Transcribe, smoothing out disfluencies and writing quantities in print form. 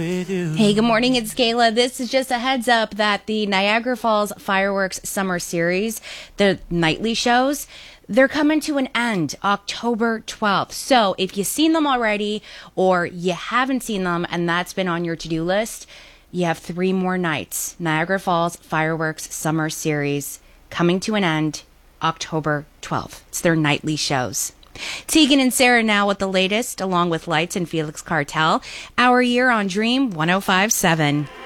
Hey, good morning. It's Kayla. This is just a heads up that the Niagara Falls Fireworks Summer Series, the nightly shows, they're coming to an end October 12th. So if you've seen them already or you haven't seen them and that's been on your to-do list, you have 3 more nights. Niagara Falls Fireworks Summer Series coming to an end October 12th. It's their nightly shows. Tegan and Sarah now with the latest, along with Lights and Felix Cartel. Our Year on Dream 105.7.